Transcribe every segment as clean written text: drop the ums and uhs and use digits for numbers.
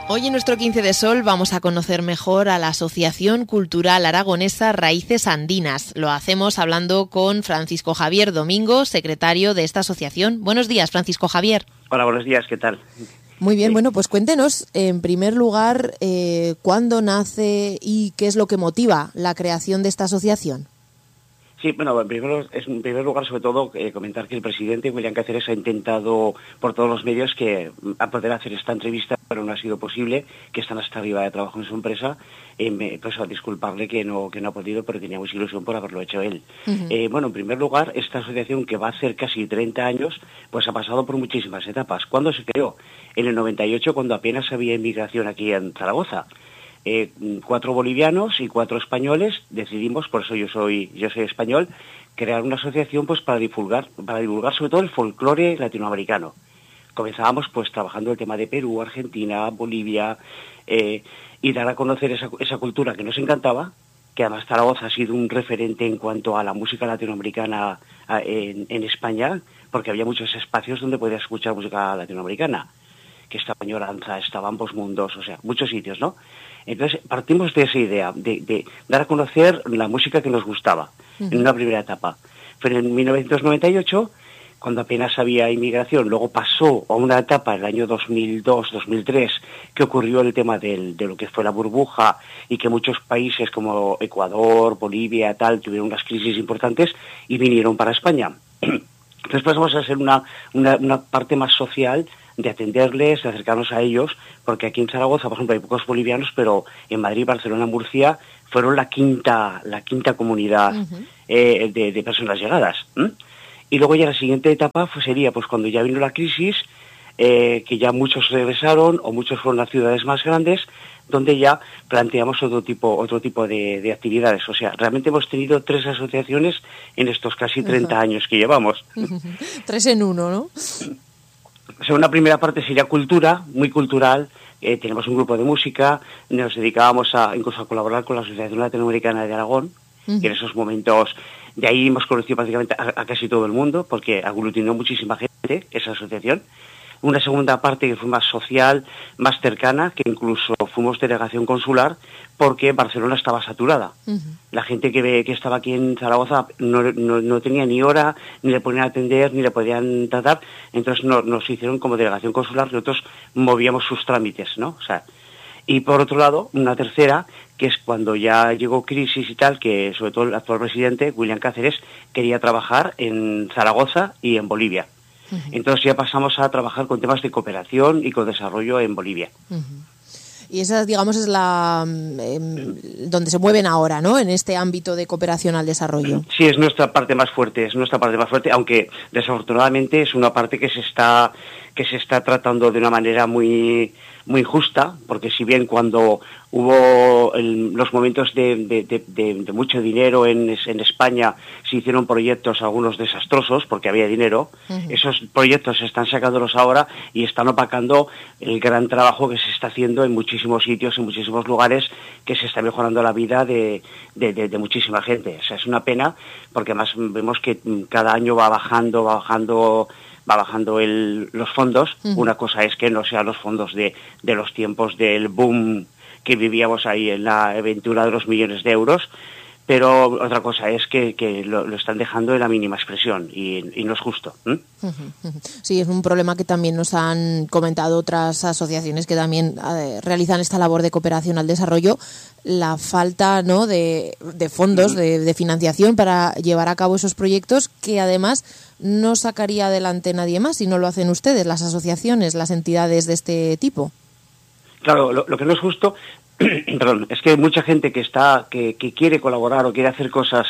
Hoy en nuestro 15 de Sol vamos a conocer mejor a la Asociación Cultural Aragonesa Raíces Andinas. Lo hacemos hablando con Francisco Javier Domingo, secretario de esta asociación. Buenos días, Francisco Javier. Hola, buenos días, ¿qué tal? Muy bien, bueno, pues cuéntenos, en primer lugar, cuándo nace y qué es lo que motiva la creación de esta asociación. Sí, bueno, en primer lugar, sobre todo, comentar que el presidente, William Cáceres, ha intentado por todos los medios a poder hacer esta entrevista, pero no ha sido posible, que están hasta arriba de trabajo en su empresa, pues a disculparle que no ha podido, pero teníamos ilusión por haberlo hecho él. Bueno, en primer lugar, esta asociación, que va a hacer casi 30 años, pues ha pasado por muchísimas etapas. ¿Cuándo se creó? En el 98, cuando apenas había inmigración aquí en Zaragoza. 4 bolivianos y 4 españoles decidimos, por eso yo soy español, crear una asociación pues para divulgar sobre todo el folclore latinoamericano. Comenzábamos pues trabajando el tema de Perú, Argentina, Bolivia, y dar a conocer esa cultura que nos encantaba, que además Zaragoza ha sido un referente en cuanto a la música latinoamericana en España, porque había muchos espacios donde podías escuchar música latinoamericana, que estaba en Oranza, estaba en Posmundos, o sea, muchos sitios, ¿no? Entonces partimos de esa idea, de dar a conocer la música que nos gustaba, en una primera etapa. Pero en 1998, cuando apenas había inmigración, luego pasó a una etapa, el año 2002, 2003, que ocurrió el tema de lo que fue la burbuja y que muchos países como Ecuador, Bolivia, tal, tuvieron unas crisis importantes y vinieron para España. Entonces pasamos a ser una parte más social, de atenderles, de acercarnos a ellos, porque aquí en Zaragoza, por ejemplo, hay pocos bolivianos, pero en Madrid, Barcelona, Murcia fueron la quinta comunidad de personas llegadas. Y luego ya la siguiente etapa sería pues cuando ya vino la crisis, que ya muchos regresaron o muchos fueron a ciudades más grandes, donde ya planteamos otro tipo de actividades. O sea, realmente hemos tenido 3 asociaciones en estos casi 30 años que llevamos. 3 en 1, ¿no? O sea, una primera parte sería cultura, muy cultural. Tenemos un grupo de música, nos dedicábamos incluso a colaborar con la Asociación Latinoamericana de Aragón, que en esos momentos, de ahí hemos conocido prácticamente a casi todo el mundo, porque aglutinó muchísima gente esa asociación. Una segunda parte que fue más social, más cercana, que incluso fuimos delegación consular, porque Barcelona estaba saturada. La gente que estaba aquí en Zaragoza no tenía ni hora, ni le podían atender, ni le podían tratar. Entonces nos hicieron como delegación consular, nosotros movíamos sus trámites, ¿no? O sea, y por otro lado, una tercera, que es cuando ya llegó crisis y tal, que sobre todo el actual presidente, William Cáceres, quería trabajar en Zaragoza y en Bolivia. Entonces ya pasamos a trabajar con temas de cooperación y con desarrollo en Bolivia. Y esa, digamos, es la donde se mueven ahora, ¿no? En este ámbito de cooperación al desarrollo. Sí, es nuestra parte más fuerte, aunque desafortunadamente es una parte que se está tratando de una manera muy justa, porque si bien cuando hubo los momentos de mucho dinero en España se hicieron proyectos, algunos desastrosos, porque había dinero, esos proyectos se están sacándolos ahora y están opacando el gran trabajo que se está haciendo en muchísimos sitios, en muchísimos lugares, que se está mejorando la vida de muchísima gente. O sea, es una pena, porque además vemos que cada año va bajando los fondos. Una cosa es que no sean los fondos de los tiempos del boom que vivíamos ahí en la aventura de los millones de euros, pero otra cosa es que lo están dejando en la mínima expresión y no es justo. Sí, es un problema que también nos han comentado otras asociaciones que también realizan esta labor de cooperación al desarrollo, la falta, ¿no?, de fondos, de financiación para llevar a cabo esos proyectos, que además no sacaría adelante nadie más si no lo hacen ustedes, las asociaciones, las entidades de este tipo. Claro, lo que no es justo, perdón, es que hay mucha gente que quiere colaborar o quiere hacer cosas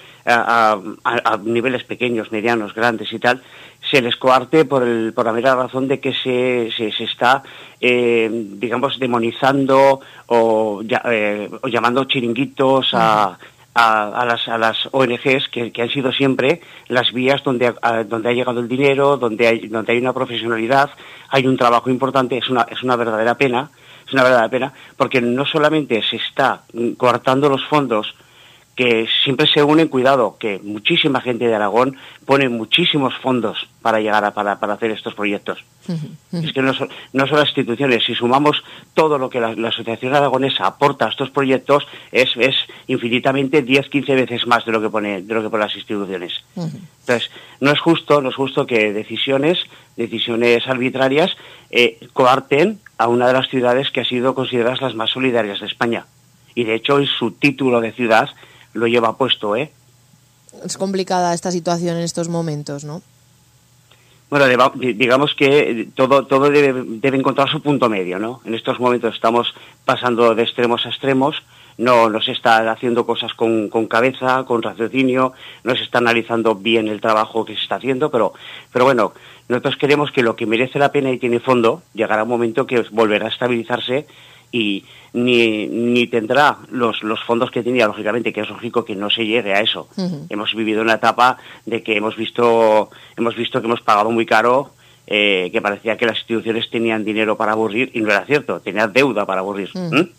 a niveles pequeños, medianos, grandes y tal, se les coarte por la mera razón de que se está, digamos, demonizando o llamando chiringuitos a las ONGs que han sido siempre las vías donde ha llegado el dinero, donde hay una profesionalidad, hay un trabajo importante. Es una verdadera pena, porque no solamente se está coartando los fondos que siempre se unen, cuidado, que muchísima gente de Aragón pone muchísimos fondos para llegar para hacer estos proyectos. Es que no son las instituciones, si sumamos todo lo que la Asociación Aragonesa aporta a estos proyectos, es infinitamente 10-15 veces más de lo que pone las instituciones. Entonces, no es justo que decisiones arbitrarias coarten a una de las ciudades que ha sido consideradas las más solidarias de España. Y de hecho, en su título de ciudad lo lleva puesto, ¿eh? Es complicada esta situación en estos momentos, ¿no? Bueno, digamos que todo debe encontrar su punto medio, ¿no? En estos momentos estamos pasando de extremos a extremos, no se está haciendo cosas con cabeza, con raciocinio, no se está analizando bien el trabajo que se está haciendo, pero bueno, nosotros queremos que lo que merece la pena y tiene fondo, llegará un momento que volverá a estabilizarse y ni tendrá los fondos que tenía, lógicamente, que es lógico que no se llegue a eso. Hemos vivido una etapa de que hemos visto que hemos pagado muy caro, que parecía que las instituciones tenían dinero para aburrir, y no era cierto, tenían deuda para aburrir.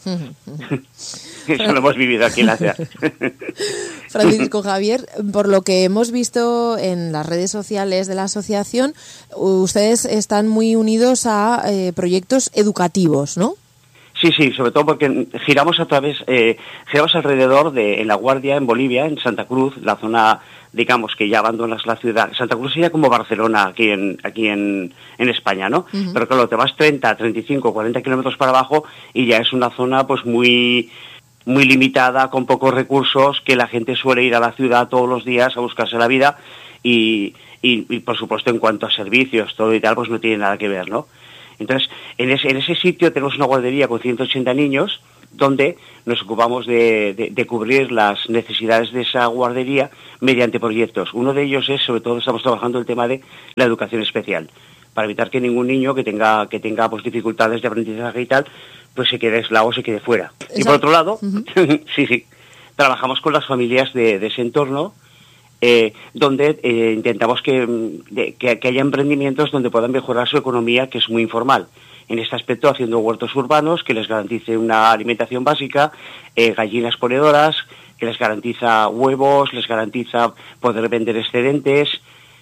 Eso lo hemos vivido aquí en la ciudad. Francisco Javier, por lo que hemos visto en las redes sociales de la asociación, ustedes están muy unidos a proyectos educativos, ¿no? Sí, sobre todo porque giramos alrededor en La Guardia, en Bolivia, en Santa Cruz, la zona, digamos, que ya abandonas la ciudad. Santa Cruz sería como Barcelona aquí en España, ¿no? Pero claro, te vas 30, 35, 40 kilómetros para abajo y ya es una zona pues muy limitada, con pocos recursos, que la gente suele ir a la ciudad todos los días a buscarse la vida y por supuesto, en cuanto a servicios, todo y tal, pues no tiene nada que ver, ¿no? Entonces, en ese sitio tenemos una guardería con 180 niños, donde nos ocupamos de cubrir las necesidades de esa guardería mediante proyectos. Uno de ellos es, sobre todo, estamos trabajando el tema de la educación especial, para evitar que ningún niño que tenga pues dificultades de aprendizaje y tal, pues se quede aislado, se quede fuera. Exacto. Y por otro lado, sí, trabajamos con las familias de ese entorno, donde intentamos que haya emprendimientos donde puedan mejorar su economía, que es muy informal. En este aspecto, haciendo huertos urbanos que les garantice una alimentación básica, gallinas ponedoras, que les garantiza huevos, les garantiza poder vender excedentes,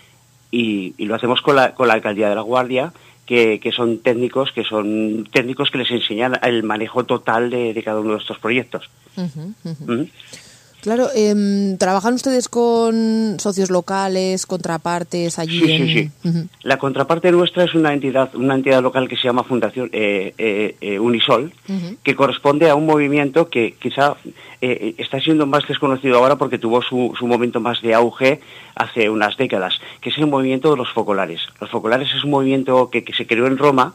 y lo hacemos con la alcaldía de La Guardia, que son técnicos que les enseñan el manejo total de cada uno de estos proyectos. Claro, ¿trabajan ustedes con socios locales, contrapartes allí? Sí. La contraparte nuestra es una entidad local que se llama Fundación Unisol, que corresponde a un movimiento que quizá está siendo más desconocido ahora porque tuvo su momento más de auge hace unas décadas, que es el movimiento de los focolares. Los focolares es un movimiento que se creó en Roma,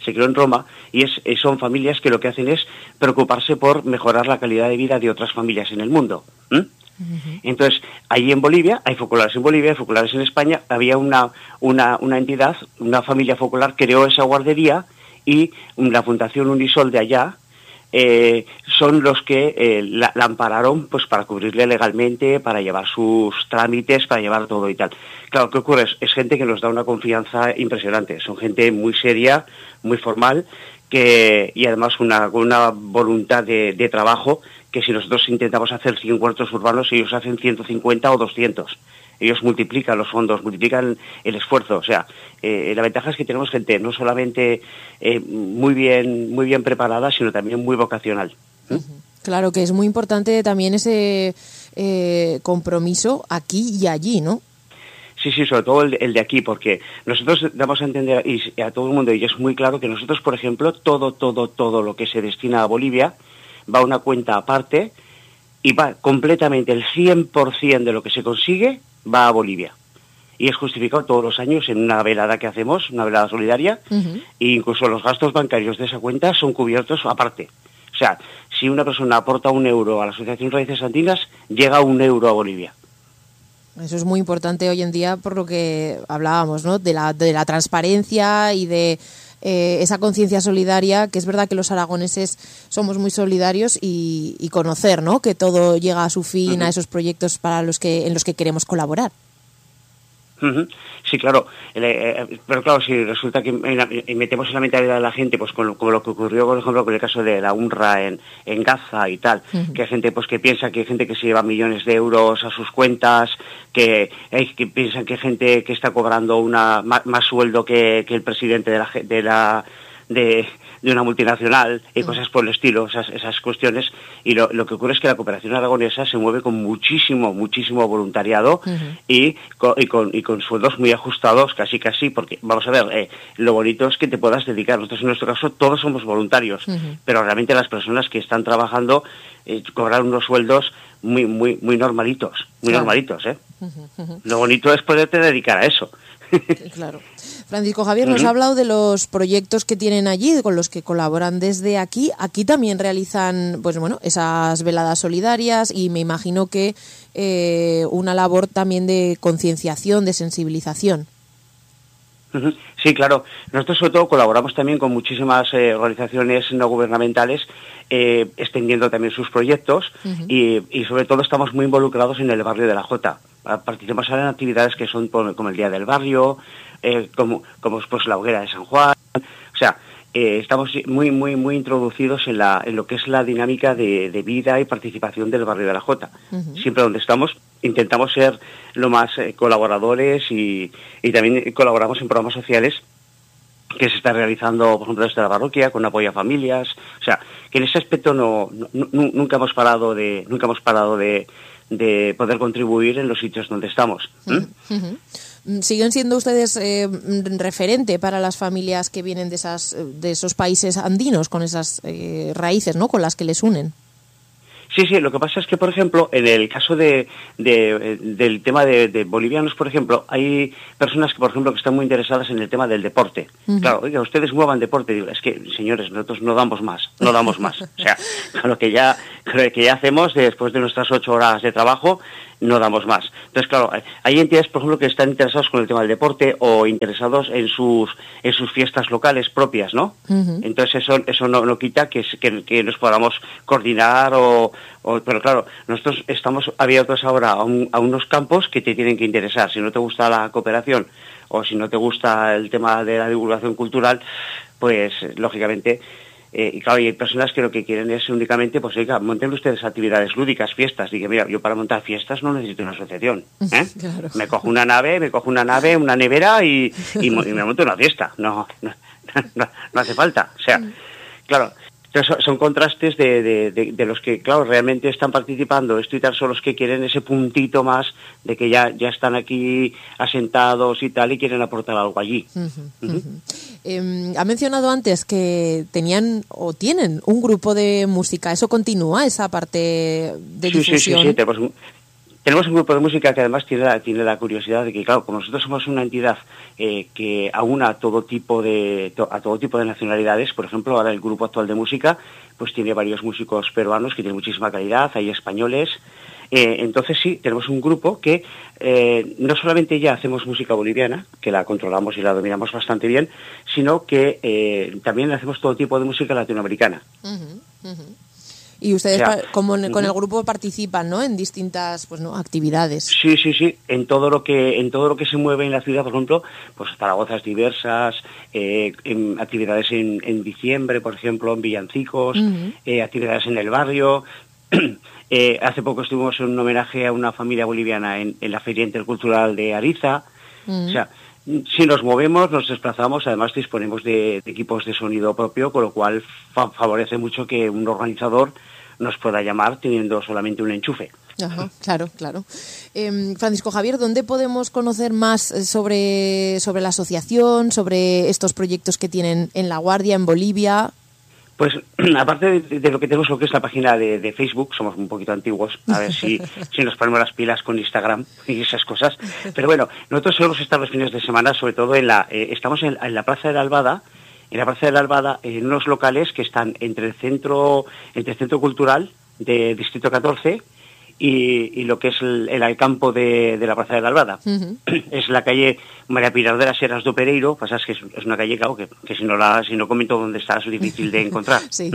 y son familias que lo que hacen es preocuparse por mejorar la calidad de vida de otras familias en el mundo. Entonces, allí en Bolivia, hay focolares en España, había una entidad, una familia focolar creó esa guardería, y la Fundación Unisol de allá son los que la ampararon pues para cubrirle legalmente, para llevar sus trámites, para llevar todo y tal. Claro, ¿qué ocurre? Es gente que nos da una confianza impresionante, son gente muy seria, muy formal, y además con una voluntad de trabajo, que si nosotros intentamos hacer 100 huertos urbanos, ellos hacen 150 o 200. Ellos multiplican los fondos, multiplican el esfuerzo. O sea, la ventaja es que tenemos gente no solamente muy bien preparada, sino también muy vocacional. Claro, que es muy importante también ese compromiso aquí y allí, ¿no? Sí, sobre todo el de aquí, porque nosotros damos a entender a todo el mundo, y es muy claro que nosotros, por ejemplo, todo lo que se destina a Bolivia va a una cuenta aparte, y va completamente el 100% de lo que se consigue va a Bolivia. Y es justificado todos los años en una velada que hacemos, una velada solidaria, e incluso los gastos bancarios de esa cuenta son cubiertos aparte. O sea, si una persona aporta 1 euro a la Asociación Raíces Andinas, llega 1 euro a Bolivia. Eso es muy importante hoy en día, por lo que hablábamos, ¿no? De la transparencia y de esa conciencia solidaria, que es verdad que los aragoneses somos muy solidarios, y conocer, ¿no? Que todo llega a su fin, a esos proyectos en los que queremos colaborar. Ujú. Sí, claro, pero claro, si resulta que metemos en la mentalidad de la gente, pues como lo que ocurrió, por ejemplo, con el caso de la UNRWA en Gaza y tal, que hay gente pues que piensa que hay gente que se lleva millones de euros a sus cuentas, que piensan que hay gente que está cobrando más sueldo que el presidente de una multinacional y cosas por el estilo, esas cuestiones, y lo que ocurre es que la cooperación aragonesa se mueve con muchísimo voluntariado y con sueldos muy ajustados, casi, porque vamos a ver, lo bonito es que te puedas dedicar. Nosotros en nuestro caso todos somos voluntarios, pero realmente las personas que están trabajando cobran unos sueldos muy normalitos, normalitos, ¿eh? Lo bonito es poderte dedicar a eso. Claro. Francisco Javier nos ha hablado de los proyectos que tienen allí, con los que colaboran desde aquí. Aquí también realizan, pues bueno, esas veladas solidarias y me imagino que una labor también de concienciación, de sensibilización. Sí, claro. Nosotros sobre todo colaboramos también con muchísimas organizaciones no gubernamentales, extendiendo también sus proyectos y sobre todo estamos muy involucrados en el barrio de la Jota. Participamos en actividades que son como el Día del Barrio, como pues la hoguera de San Juan. O sea, estamos muy introducidos en lo que es la dinámica de vida y participación del barrio de la Jota. Siempre donde estamos intentamos ser lo más colaboradores y también colaboramos en programas sociales que se están realizando, por ejemplo, desde la parroquia, con apoyo a familias. O sea, que en ese aspecto nunca hemos parado de poder contribuir en los sitios donde estamos. ¿Siguen siendo ustedes referente para las familias que vienen de esos países andinos, con esas raíces, ¿no?, con las que les unen? Sí, lo que pasa es que, por ejemplo, en el caso del tema de bolivianos, por ejemplo, hay personas que, por ejemplo, que están muy interesadas en el tema del deporte. Claro, oiga, ustedes muevan deporte. Digo, es que, señores, nosotros no damos más. O sea, con lo que ya hacemos después de nuestras 8 horas de trabajo, no damos más. Entonces, claro, hay entidades, por ejemplo, que están interesados con el tema del deporte o interesados en sus fiestas locales propias, ¿no? Entonces, eso no quita que nos podamos coordinar pero claro, nosotros estamos abiertos ahora a unos campos que te tienen que interesar. Si no te gusta la cooperación o si no te gusta el tema de la divulgación cultural, pues, lógicamente... y claro, y hay personas que lo que quieren es únicamente, pues oiga, monten ustedes actividades lúdicas, fiestas. Digo, mira, yo para montar fiestas no necesito una asociación. Claro. Me cojo una nave, una nevera y me monto una fiesta. No hace falta. O sea, claro, entonces son contrastes de los que, claro, realmente están participando. Esto y tal son los que quieren ese puntito más de que ya están aquí asentados y tal y quieren aportar algo allí. Ha mencionado antes que tenían o tienen un grupo de música. ¿Eso continúa, esa parte de difusión? Sí. Tenemos un grupo de música que además tiene la curiosidad de que, claro, como nosotros somos una entidad que aúna a todo tipo de nacionalidades. Por ejemplo, ahora el grupo actual de música pues tiene varios músicos peruanos que tienen muchísima calidad, hay españoles. Entonces sí, tenemos un grupo que no solamente ya hacemos música boliviana, que la controlamos y la dominamos bastante bien, sino que también hacemos todo tipo de música latinoamericana. Y ustedes, con el grupo, participan, ¿no?, en distintas, pues, ¿no?, actividades. Sí. En todo lo que se mueve en la ciudad, por ejemplo, pues zaragozas diversas, en actividades en diciembre, por ejemplo, en villancicos, actividades en el barrio. Hace poco estuvimos en un homenaje a una familia boliviana en la Feria Intercultural de Ariza. O sea, si nos movemos, nos desplazamos, además disponemos de equipos de sonido propio, con lo cual favorece mucho que un organizador nos pueda llamar teniendo solamente un enchufe. Ajá, claro. Francisco Javier, ¿dónde podemos conocer más sobre la asociación, sobre estos proyectos que tienen en La Guardia, en Bolivia? Pues aparte de lo que tenemos, lo que es la página de Facebook, somos un poquito antiguos, a ver si nos ponemos las pilas con Instagram y esas cosas. Pero bueno, nosotros solemos estar los fines de semana, sobre todo estamos en la Plaza de la Albada, en unos locales que están entre el centro cultural de Distrito 14 y lo que es el Alcampo de la Plaza de la Albada. Es la calle María Pilar de las Heras do Pereiro. Pasa es que es una calle, claro, que si no comento dónde está es difícil de encontrar. Sí.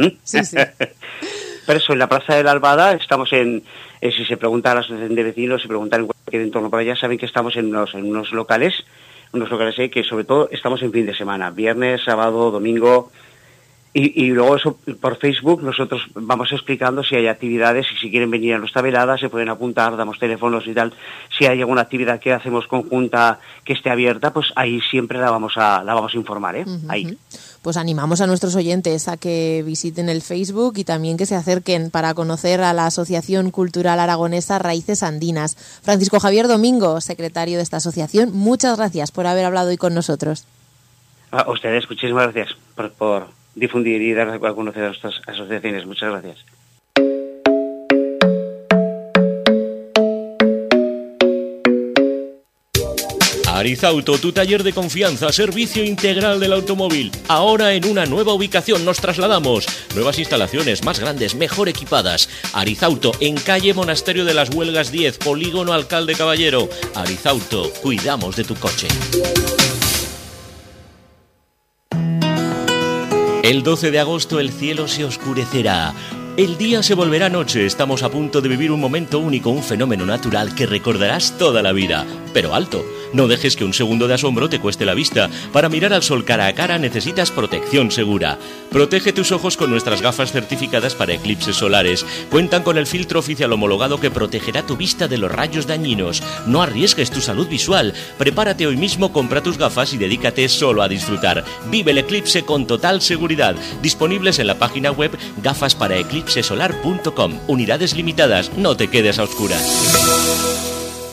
Pero eso, en la Plaza de la Albada estamos si se pregunta a la asociación de vecinos, se preguntan en cualquier que de en torno para allá saben que estamos en unos locales que sobre todo estamos en fin de semana, viernes, sábado, domingo. Y luego eso por Facebook nosotros vamos explicando si hay actividades y si quieren venir a nuestra velada se pueden apuntar, damos teléfonos y tal. Si hay alguna actividad que hacemos conjunta que esté abierta, pues ahí siempre la vamos a informar, ahí. Pues animamos a nuestros oyentes a que visiten el Facebook y también que se acerquen para conocer a la Asociación Cultural Aragonesa Raíces Andinas. Francisco Javier Domingo, secretario de esta asociación, muchas gracias por haber hablado hoy con nosotros. A ustedes, muchísimas gracias por difundir y dar a conocer a nuestras asociaciones. Muchas gracias. Arizauto, tu taller de confianza, servicio integral del automóvil. Ahora en una nueva ubicación nos trasladamos. Nuevas instalaciones, más grandes, mejor equipadas. Arizauto, en calle Monasterio de las Huelgas 10, Polígono Alcalde Caballero. Arizauto, cuidamos de tu coche. El 12 de agosto el cielo se oscurecerá. El día se volverá noche. Estamos a punto de vivir un momento único, un fenómeno natural que recordarás toda la vida. Pero alto, no dejes que un segundo de asombro te cueste la vista. Para mirar al sol cara a cara necesitas protección segura. Protege tus ojos con nuestras gafas certificadas para eclipses solares. Cuentan con el filtro oficial homologado que protegerá tu vista de los rayos dañinos. No arriesgues tu salud visual. Prepárate hoy mismo, compra tus gafas y dedícate solo a disfrutar. Vive el eclipse con total seguridad. Disponibles en la página web gafasparaeclipsesolar.com. Unidades limitadas, no te quedes a oscuras.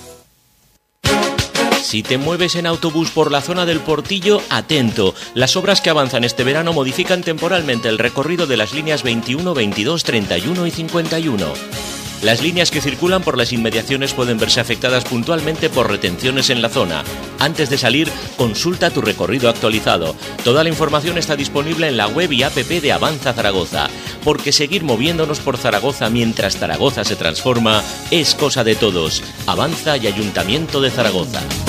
Si te mueves en autobús por la zona del Portillo, atento. Las obras que avanzan este verano modifican temporalmente el recorrido de las líneas 21, 22, 31 y 51. Las líneas que circulan por las inmediaciones pueden verse afectadas puntualmente por retenciones en la zona. Antes de salir, consulta tu recorrido actualizado. Toda la información está disponible en la web y app de Avanza Zaragoza. Porque seguir moviéndonos por Zaragoza mientras Zaragoza se transforma es cosa de todos. Avanza y Ayuntamiento de Zaragoza.